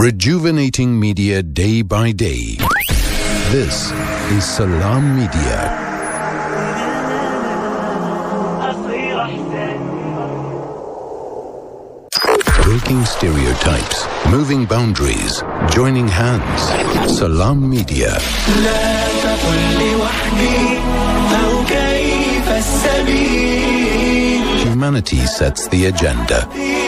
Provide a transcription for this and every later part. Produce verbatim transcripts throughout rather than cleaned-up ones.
Rejuvenating media day by day. This is Salam Media. Breaking stereotypes, moving boundaries, joining hands. Salam Media. Humanity sets the agenda.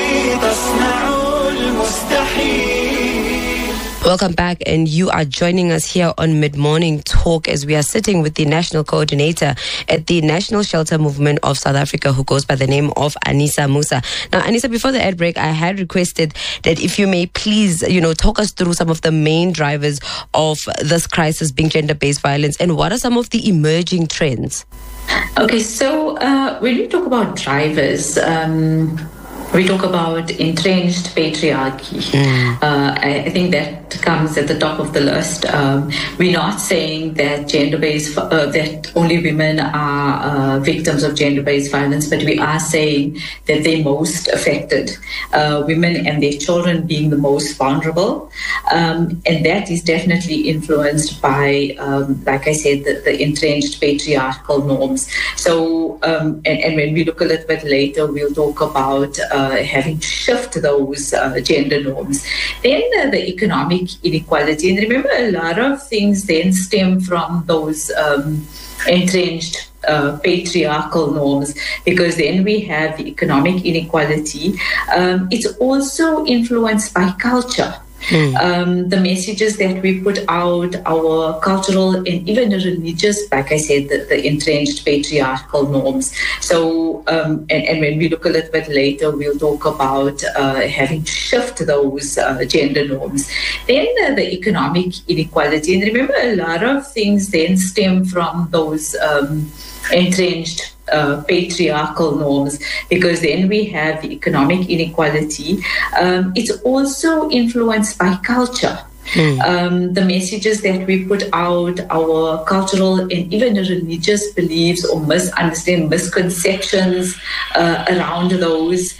Welcome back, and you are joining us here on Mid-Morning Talk as we are sitting with the National Coordinator at the National Shelter Movement of South Africa, who goes by the name of Anisa Musa. Now, Anisa, before the ad break, I had requested that if you may please, you know, talk us through some of the main drivers of this crisis being gender-based violence, and what are some of the emerging trends? Okay, so uh, when we talk about drivers, um, we talk about entrenched patriarchy. Mm. Uh, I, I think that comes at the top of the list. Um, we're not saying that gender-based, uh, that only women are uh, victims of gender-based violence, but we are saying that they're most affected. Uh, women and their children being the most vulnerable. Um, and that is definitely influenced by, um, like I said, the, the entrenched patriarchal norms. So, um, and, and when we look a little bit later, we'll talk about uh, having to shift those uh, gender norms. Then uh, the economic inequality. And remember, a lot of things then stem from those um, entrenched Uh, patriarchal norms, because then we have the economic inequality. Um, it's also influenced by culture. Hmm. Um, the messages that we put out, our cultural and even religious, like I said, the, the entrenched patriarchal norms. So, um, and, and when we look a little bit later, we'll talk about uh, having to shift those uh, gender norms. Then uh, the economic inequality. And remember, a lot of things then stem from those um, entrenched Uh, patriarchal norms, because then we have the economic inequality. Um, it's also influenced by culture. Mm. Um, the messages that we put out, our cultural and even religious beliefs or misunderstanding, misconceptions uh, around those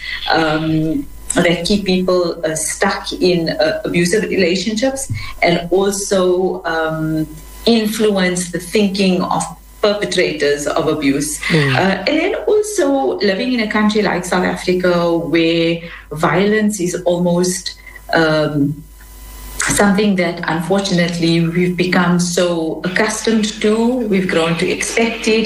um, that keep people uh, stuck in uh, abusive relationships, and also um, influence the thinking of perpetrators of abuse. Mm. Uh, and then also living in a country like South Africa, where violence is almost um, something that unfortunately we've become so accustomed to, we've grown to expect it.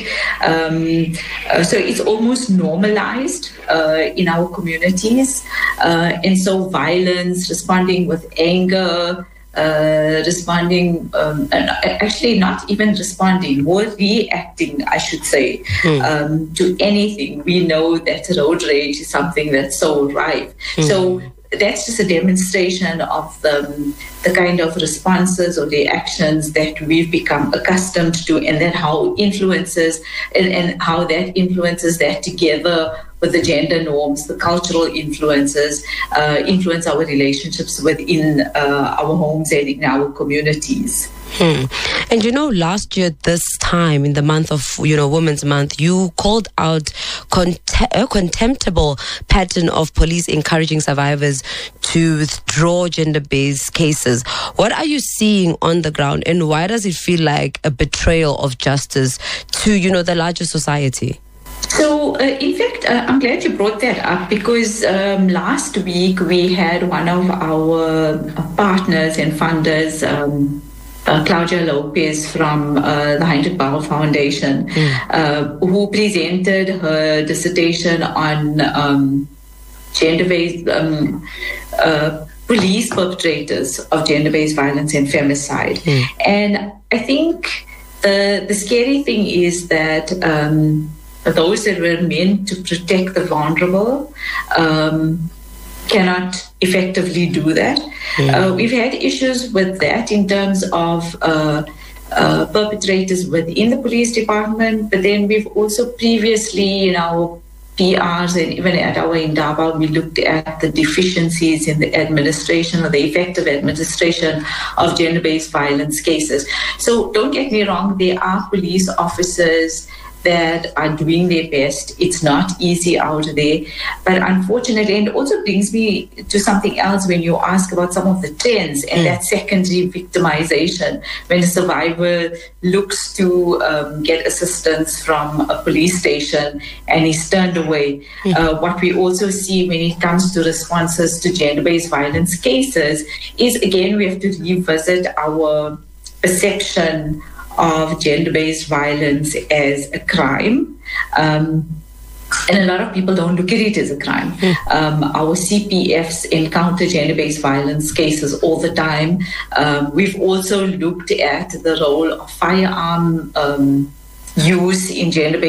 Um, uh, so it's almost normalized uh, in our communities. Uh, and so violence, responding with anger, Uh, responding, um, and actually not even responding, more reacting, I should say, mm. um, to anything. We know that road rage is something that's so rife. Mm. So that's just a demonstration of the, the kind of responses or the actions that we've become accustomed to, and then how influences and, and how that influences that together with the gender norms, the cultural influences, uh, influence our relationships within uh, our homes and in our communities. Hmm. And you know, last year, this time in the month of, you know, Women's Month, you called out cont- a contemptible pattern of police encouraging survivors to withdraw gender-based cases. What are you seeing on the ground, and why does it feel like a betrayal of justice to, you know, the larger society? So, uh, in fact, uh, I'm glad you brought that up, because um, last week we had one of our partners and funders, um, uh, Claudia Lopez from uh, the Heinrich Bauer Foundation, mm. uh, who presented her dissertation on um, gender-based um, uh, police perpetrators of gender-based violence and femicide. Mm. And I think the, the scary thing is that um, those that were meant to protect the vulnerable um, cannot effectively do that. Mm. Uh, we've had issues with that in terms of uh, uh, perpetrators within the police department, but then we've also previously in our P Rs and even at our Indaba, we looked at the deficiencies in the administration or the effective administration of gender-based violence cases. So don't get me wrong, there are police officers that are doing their best. It's not easy out there. But unfortunately, and it also brings me to something else when you ask about some of the trends and mm. that secondary victimization. When a survivor looks to um, get assistance from a police station and is turned away, mm. uh, what we also see when it comes to responses to gender-based violence cases is, again, we have to revisit our perception of gender-based violence as a crime. Um, and a lot of people don't look at it as a crime. Mm. Um, our C P Fs encounter gender-based violence cases all the time. Um, we've also looked at the role of firearm um, use in gender-based